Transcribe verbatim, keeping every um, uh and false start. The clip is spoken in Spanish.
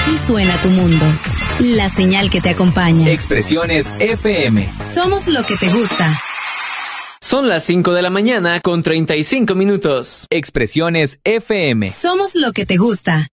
Así suena tu mundo. La señal que te acompaña. Expresiones F M. Somos lo que te gusta. Son las cinco de la mañana con treinta y cinco minutos. Expresiones F M. Somos lo que te gusta.